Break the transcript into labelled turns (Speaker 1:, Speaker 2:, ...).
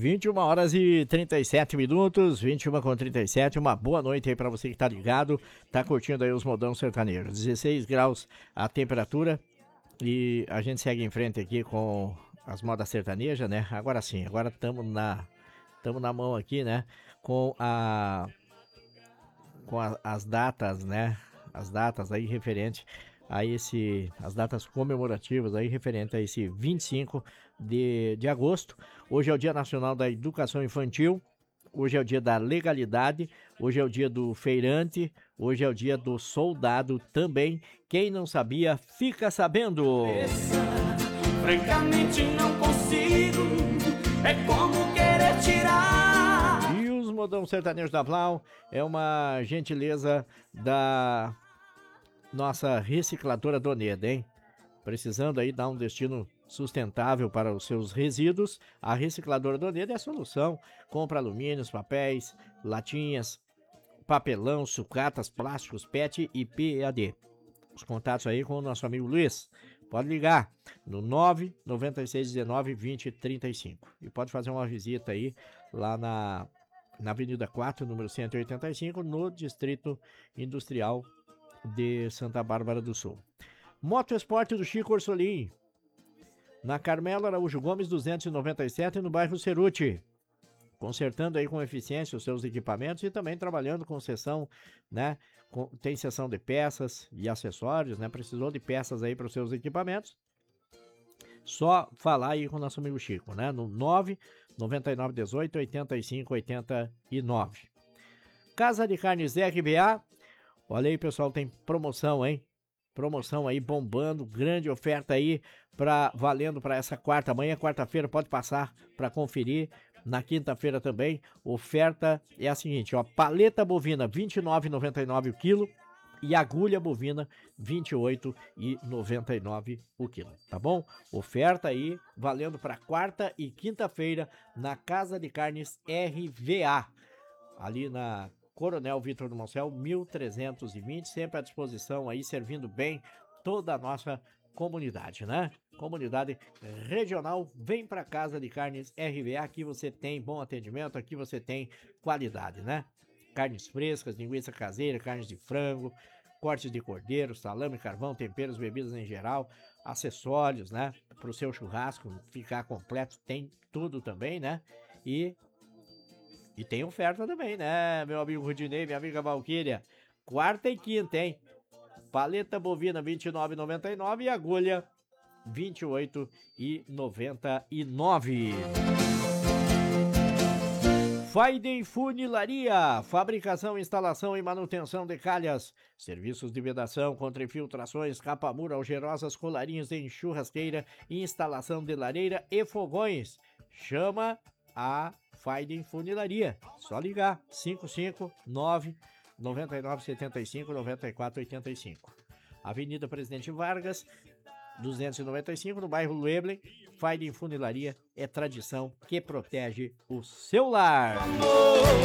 Speaker 1: 21 horas e 37 minutos, 21 com 37, uma boa noite aí pra você que tá ligado, tá curtindo aí os modão sertanejos. 16 graus a temperatura e a gente segue em frente aqui com as modas sertanejas, né? Agora sim, agora estamos na mão aqui, né? As datas, né? As datas aí referente a as datas comemorativas aí referente a esse 25 de agosto. Hoje é o Dia Nacional da Educação Infantil, hoje é o dia da legalidade, hoje é o dia do feirante, hoje é o dia do soldado também. Quem não sabia, fica sabendo.
Speaker 2: Francamente não consigo, é como querer tirar.
Speaker 1: E os modão sertanejos da Blau é uma gentileza da nossa recicladora Doneda, hein? Precisando aí dar um destino sustentável para os seus resíduos, a recicladora Doneda é a solução. Compra alumínios, papéis, latinhas, papelão, sucatas, plásticos, PET e PAD. Os contatos aí com o nosso amigo Luiz. Pode ligar no 996192035 e pode fazer uma visita aí lá na Avenida 4, número 185, no Distrito Industrial de Santa Bárbara do Sul. Moto Esporte do Chico Orsolim, na Carmelo Araújo Gomes 297, no bairro Ceruti, consertando aí com eficiência os seus equipamentos e também trabalhando com seção, né? Tem seção de peças e acessórios, né? Precisou de peças aí para os seus equipamentos? Só falar aí com o nosso amigo Chico, né? No 99918 8589. Casa de Carnes RBA. Olha aí, pessoal, tem promoção, hein? Promoção aí bombando, grande oferta aí valendo para essa quarta. Amanhã, quarta-feira, pode passar para conferir. Na quinta-feira também, oferta é a seguinte, ó, paleta bovina R$ 29,99 o quilo e agulha bovina R$ 28,99 o quilo, tá bom? Oferta aí valendo para quarta e quinta-feira na Casa de Carnes RVA, ali na Coronel Vitor do Moncel, 1320, sempre à disposição aí, servindo bem toda a nossa comunidade, né? Comunidade regional, vem para Casa de Carnes RVA, aqui você tem bom atendimento, aqui você tem qualidade, né? Carnes frescas, linguiça caseira, carnes de frango, cortes de cordeiro, salame, carvão, temperos, bebidas em geral, acessórios, né? Para o seu churrasco ficar completo, tem tudo também, né? E tem oferta também, né, meu amigo Rudinei, minha amiga Valquíria? Quarta e quinta, hein? Paleta bovina R$ 29,99 e agulha R$ 28,99. Faiden Funilaria, fabricação, instalação e manutenção de calhas, serviços de vedação, contra infiltrações, capa-muro, algerosas, colarinhos em churrasqueira, instalação de lareira e fogões. Chama a Faiden Funilaria, só ligar 559 9975 9485. Avenida Presidente Vargas 295, no bairro Lueble. Faiden Funilaria é tradição que protege o seu lar.